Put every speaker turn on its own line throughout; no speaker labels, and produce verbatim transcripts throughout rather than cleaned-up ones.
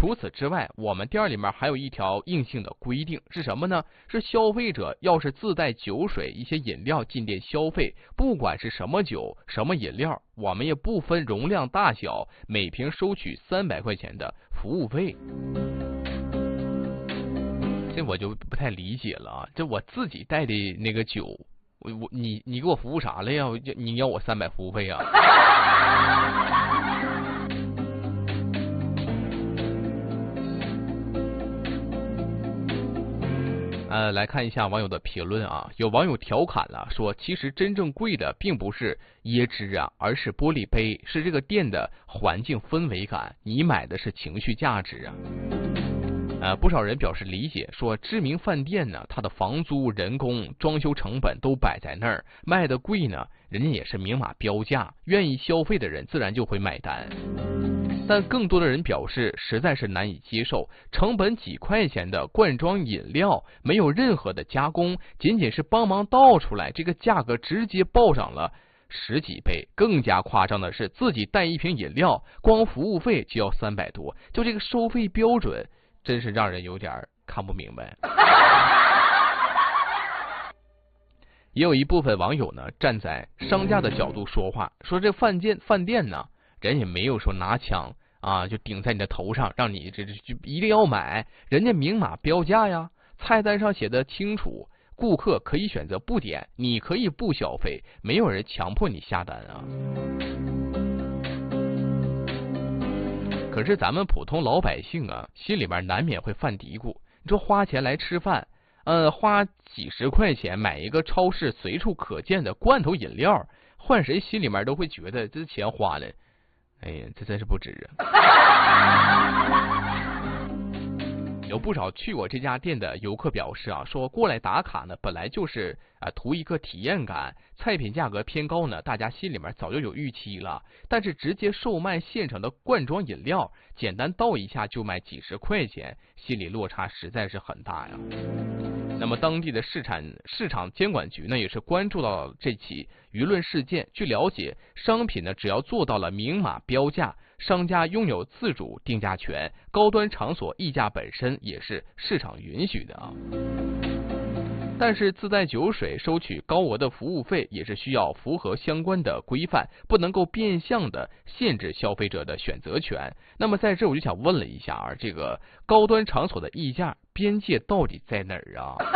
除此之外，我们店里面还有一条硬性的规定是什么呢？是消费者要是自带酒水一些饮料进店消费，不管是什么酒什么饮料，我们也不分容量大小，每瓶收取三百块钱的服务费。这我就不太理解了啊！这我自己带的那个酒，我我你你给我服务啥了呀？你要我三百服务费啊？呃，来看一下网友的评论啊，有网友调侃了说，其实真正贵的并不是椰汁啊，而是玻璃杯，是这个店的环境氛围感，你买的是情绪价值啊。呃，不少人表示理解，说知名饭店呢，它的房租、人工、装修成本都摆在那儿，卖的贵呢，人家也是明码标价，愿意消费的人自然就会买单。但更多的人表示实在是难以接受，成本几块钱的罐装饮料没有任何的加工，仅仅是帮忙倒出来，这个价格直接报涨了十几倍。更加夸张的是，自己带一瓶饮料，光服务费就要三百多，就这个收费标准真是让人有点看不明白。也有一部分网友呢，站在商家的角度说话，说这饭店饭店呢，人也没有说拿枪啊就顶在你的头上，让你这这就一定要买，人家明码标价呀，菜单上写的清楚，顾客可以选择不点，你可以不消费，没有人强迫你下单啊。可是咱们普通老百姓啊，心里边难免会犯嘀咕，你说花钱来吃饭，呃，花几十块钱买一个超市随处可见的罐头饮料，换谁心里面都会觉得这钱花了，哎呀，这真是不值啊。有不少去过这家店的游客表示啊，说过来打卡呢，本来就是啊图一个体验感，菜品价格偏高呢，大家心里面早就有预期了。但是直接售卖现成的罐装饮料，简单倒一下就卖几十块钱，心理落差实在是很大呀。那么当地的市场市场监管局呢，也是关注到这起舆论事件。据了解，商品呢只要做到了明码标价，商家拥有自主定价权，高端场所议价本身也是市场允许的啊。但是自带酒水收取高额的服务费，也是需要符合相关的规范，不能够变相的限制消费者的选择权。那么在这我就想问了一下啊，这个高端场所的议价边界到底在哪儿啊？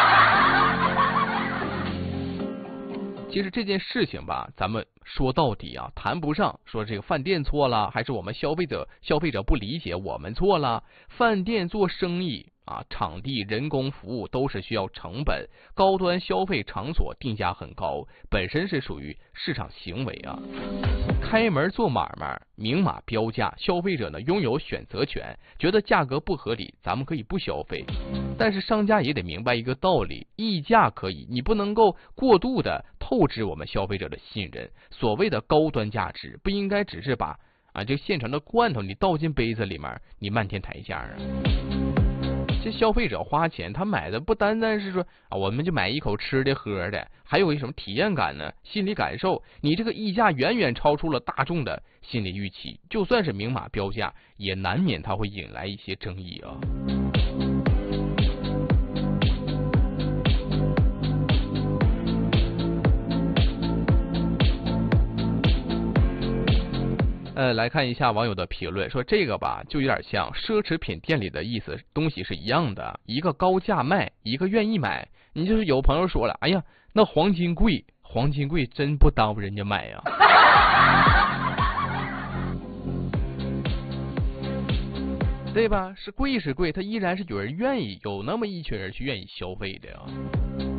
其实这件事情吧，咱们说到底啊，谈不上说这个饭店错了，还是我们消费者消费者不理解我们错了。饭店做生意啊，场地、人工服务都是需要成本，高端消费场所定价很高，本身是属于市场行为啊。开门做买卖，明码标价，消费者呢拥有选择权，觉得价格不合理，咱们可以不消费。但是商家也得明白一个道理，议价可以，你不能够过度的透支我们消费者的信任。所谓的高端价值，不应该只是把啊这现成的罐头你倒进杯子里面，你漫天抬价啊。这消费者花钱，他买的不单单是说啊，我们就买一口吃的喝的，还有一什么体验感呢？心理感受，你这个溢价远远超出了大众的心理预期，就算是明码标价，也难免它会引来一些争议啊。呃，来看一下网友的评论，说这个吧，就有点像奢侈品店里的意思，东西是一样的，一个高价卖，一个愿意买。你就是有朋友说了，哎呀，那黄金贵，黄金贵真不耽误人家买呀。对吧？是贵是贵，它依然是有人愿意，有那么一群人去愿意消费的呀。